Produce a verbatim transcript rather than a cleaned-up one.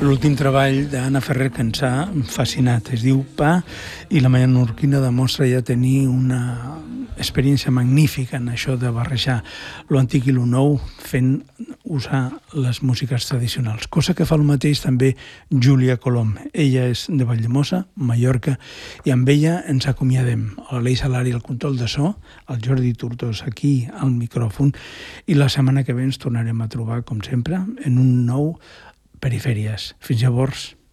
l'últim treball d'Anna Ferrer que ens ha fascinat. Es diu Pa, i la menorquina demostra ja tenir una experiència magnífica en això de barrejar lo antic i lo nou, fent usar les músiques tradicionals. Cosa que fa el mateix també Júlia Colom. Ella és de Valldemossa, Mallorca, i amb ella ens acomiadem. L'Aleix Salari al control de so, el Jordi Tortós aquí al micròfon, i la setmana que ve ens tornarem a trobar, com sempre, en un nou Perifèries. Fins llavors.